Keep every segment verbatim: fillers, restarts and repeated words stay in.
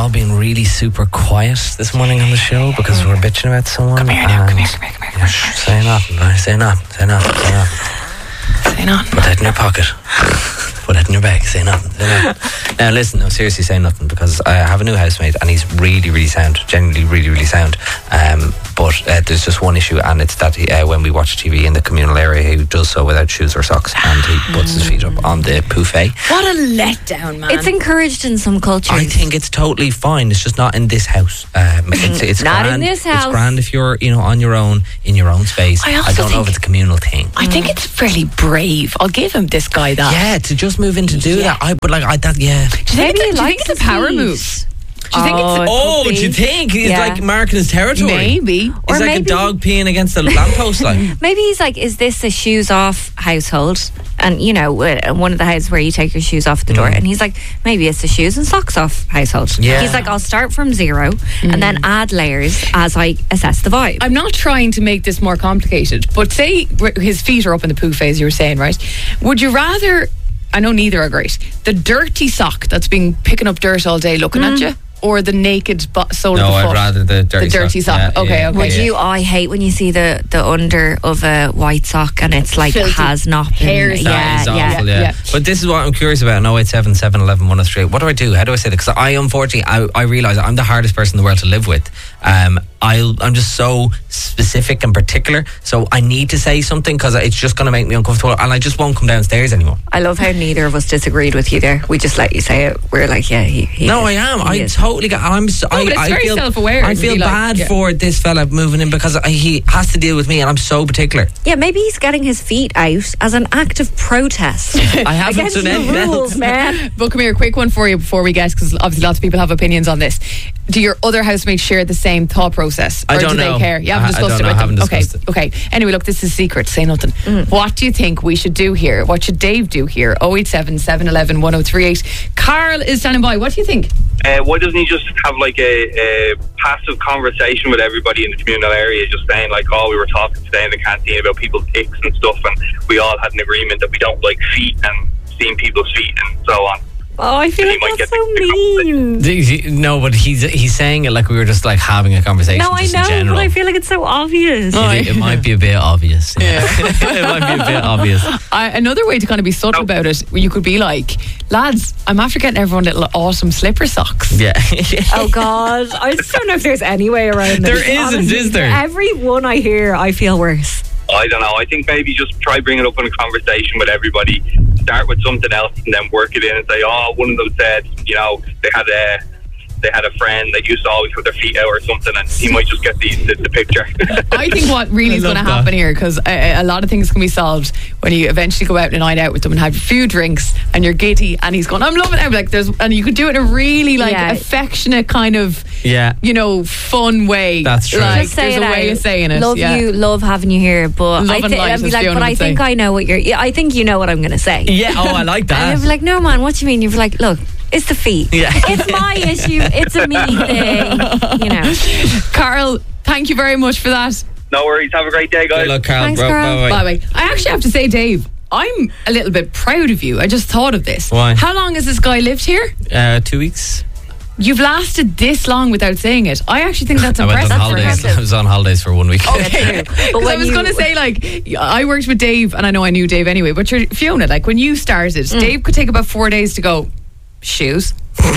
all being really super quiet this morning on the show because we're bitching about someone. Come here now, come here, come here, come here, come here. Shh, say nothing, right? Say nothing, say nothing, say nothing. Say nothing. Put that in your pocket. Put that in your bag. Say nothing, say nothing. Now listen, no, seriously, say nothing because I have a new housemate and he's really, really sound. Genuinely, really, really sound. Um, but uh, there's just one issue, and it's that he, uh, when we watch T V in the communal area, he does so without shoes or socks, and he puts his feet up on the buffet. What a letdown, man. It's encouraged in some cultures. I think it's totally fine. It's just not in this house. Um, it's it's Not grand. in this house. It's grand if you're, you know, on your own in your own space. I also I don't know if think- it's a communal thing. I think it's fairly brave. I'll give him this guy that. Yeah, to just move in to do Yeah. that. I but like I that yeah. Do you think, Maybe it's, he do you think likes it's a his power feet. move? Do you think Oh, it's it Oh, could do you be. think he's Yeah. like marking his territory? maybe? He's Or like maybe- a dog peeing against a lamppost, like. Maybe he's like, is this a shoes off household? And, you know, uh, one of the houses where you take your shoes off at the door. And he's like, maybe it's a shoes and socks off household. Yeah. He's like, I'll start from zero and then add layers as I assess the vibe. I'm not trying to make this more complicated, but say r- his feet are up in the poo phase, you were saying, right? Would you rather, I know neither are great, the dirty sock that's been picking up dirt all day looking at you, or the naked bo- sole No, of the foot? I'd rather the dirty The dirty sock. sock. Yeah, okay, yeah, okay. Would yeah. you? I hate when you see the, the under of a white sock and it's like Filthy. has not been. Hairs. Yeah, That is yeah. awful, yeah. yeah. But this is what I'm curious about. oh eight seven, seven one one, one oh three. What do I do? How do I say that? Because I, unfortunately, I, I realise I'm the hardest person in the world to live with. Um, I'll, I'm just so specific and particular. So I need to say something because it's just going to make me uncomfortable, and I just won't come downstairs anymore. I love how neither of us disagreed with you there. We just let you say it. We're like, yeah, he. he No, is. I am. He I is. totally got. I'm. So, No, I, but it's I very feel self-aware I to feel be like, bad yeah. for this fella moving in because I, he has to deal with me, and I'm so particular. Yeah, maybe he's getting his feet out as an act of protest I haven't against done the anything else. rules, man. But come here, quick one for you before we get, because obviously lots of people have opinions on this. Do your other housemates share the same thought process? I or don't do know. they care? You haven't I- I discussed don't it know. with I haven't them? Okay, discussed okay. Anyway, look, this is a secret. Say nothing. What do you think we should do here? What should Dave do here? oh eight seven, seven one one, one oh three eight. Carl is standing by. What do you think? Uh, why doesn't he just have like a, a passive conversation with everybody in the communal area, just saying like, oh, we were talking today in the canteen about people's dicks and stuff, and we all had an agreement that we don't like feet and seeing people's feet and so on. Oh, I feel He like might that's get so the- mean. Do you- No, but he's he's saying it like we were just like having a conversation. No, I just in know, general. but I feel like it's so obvious. It, it might be a bit obvious. Yeah. It might be a bit obvious. I, another way to kind of be subtle about it, you could be like, lads, I'm after getting everyone little awesome slipper socks. Yeah. Oh God, I just don't know if there's any way around There this. isn't, honestly. is there? Every one I hear, I feel worse. I don't know. I think maybe just try bringing it up in a conversation with everybody. Start with something else and then work it in and say, oh, one of them said, you know, they had a they had a friend that used to always put their feet out or something, and he might just get the, the, the picture. I think what really I is going to love that. happen here, because a, a lot of things can be solved when you eventually go out on a night out with them and have a few drinks and you're giddy and he's going, I'm loving it. Like there's, and you could do it in a really like Yeah. affectionate kind of, Yeah. you know, fun way. That's true. Like Just say there's it a way out. of saying it. Love yeah. you, love having you here, but Love I and think light, I'd be as like, Fiona but I would think say. I know what you're. Yeah, I think you know what I'm going to say. Yeah. Oh, I like And that. you'd be like, no, man, what do you mean? You'd be like, look, it's the feet. Yeah. It's my issue. It's a me thing. You know. Carl, thank you very much for that. No worries. Have a great day, guys. Good luck, Carl. Thanks, bro. Carl. Bye-bye. By the way, I actually have to say, Dave, I'm a little bit proud of you. I just thought of this. Why? How long has this guy lived here? Uh, two weeks. You've lasted this long without saying it. I actually think that's I went impressive. on holidays. I was on holidays for one week. Okay. But Because when I was you- going to say, like, I worked with Dave, and I know I knew Dave anyway, but you're, Fiona, like, when you started, Dave could take about four days to go, shoes.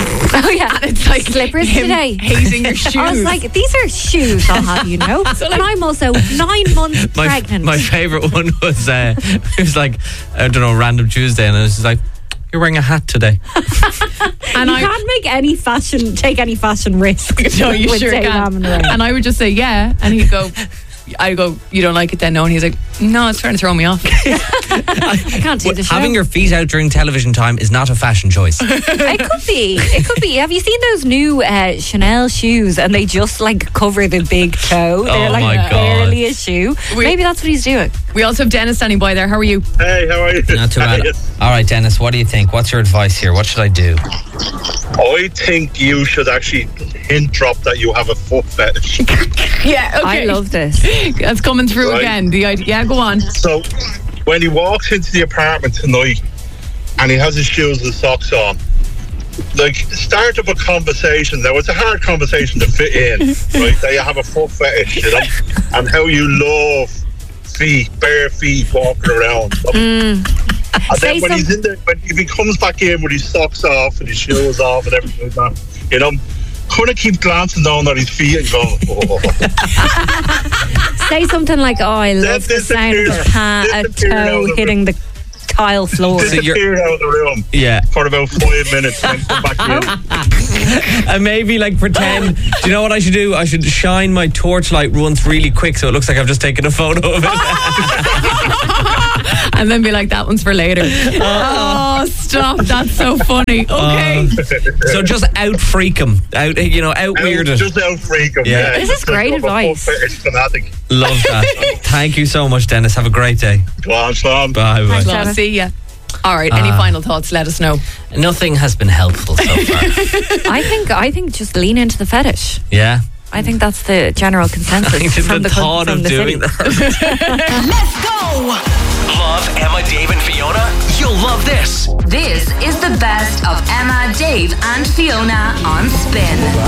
Oh yeah. And it's like Slippers him today. hating your shoes. I was like, these are shoes, I'll have you know. And I'm also nine months my, pregnant. my favourite one was uh, it was like I don't know, random Tuesday, and it was just like, you're wearing a hat today. and you I, can't make any fashion, take any fashion risk. no, you with sure Dave can. Hammond around. And I would just say, yeah. And he'd go, I go, you don't like it then? No. And he's like, no, it's trying to throw me off. I can't do the show. Having your feet out during television time is not a fashion choice. It could be. It could be. Have you seen those new uh, Chanel shoes? And they just like cover the big toe. They're Oh like my God. barely a shoe. We- Maybe that's what he's doing. We also have Dennis standing by there. How are you? Hey, how are you? Not too bad. All right, Dennis, what do you think? What's your advice here? What should I do? I think you should actually hint drop that you have a foot fetish. Yeah, okay. I love this. That's coming through Right. again. The idea. Yeah, go on. So when he walks into the apartment tonight and he has his shoes and socks on, like, start up a conversation. Now, it's a hard conversation to fit in, right? That you have a foot fetish, you know, and how you love feet, bare feet walking around. Mm. And Say then when some- he's in there, when if he comes back in with his socks off and his shoes off and everything like that, you know, kind of keep glancing down at his feet and go, oh. Say something like, "Oh, I love the disappear- sound of a, pa- a disappear out toe of the hitting the tile floor." So you're- Disappear out of the room Yeah. for about five minutes and then come back in. And maybe like pretend. Do you know what I should do? I should shine my torchlight once really quick so it looks like I've just taken a photo of it. And then be like, that one's for later. Oh, stop. That's so funny. Okay. So just out freak him. Out, you know, out weird it. Just out freak him. Yeah. Yeah. This is great Just like a advice. foot fetish fanatic. Love that. Thank you so much, Dennis. Have a great day. Go on, Sean. Bye bye. Well, see ya. All right. Any Ah. final thoughts? Let us know. Nothing has been helpful so far. I think I think just lean into the fetish. Yeah. I think that's the general consensus I think from the the, thought from of the doing city. that. Let's go! Love Emma, Dave, and Fiona? You'll love this. This is the best of Emma, Dave, and Fiona on Spin.